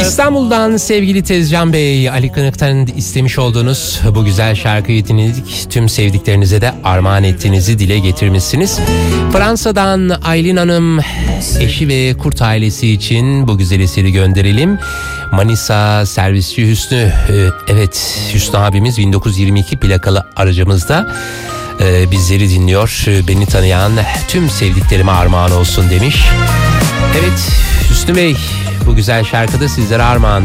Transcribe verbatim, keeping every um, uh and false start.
İstanbul'dan sevgili Tezcan Bey, Ali Kınık'tan istemiş olduğunuz bu güzel şarkıyı dinledik. Tüm sevdiklerinize de armağan ettiğinizi dile getirmişsiniz. Fransa'dan Aylin Hanım, eşi ve Kurt ailesi için bu güzel eseri gönderelim. Manisa servisçi Hüsnü, evet Hüsnü abimiz bin dokuz yüz yirmi iki plakalı aracımızda bizleri dinliyor. Beni tanıyan tüm sevdiklerime armağan olsun demiş. Evet Hüsnü Bey, bu güzel şarkıda sizlere armağan.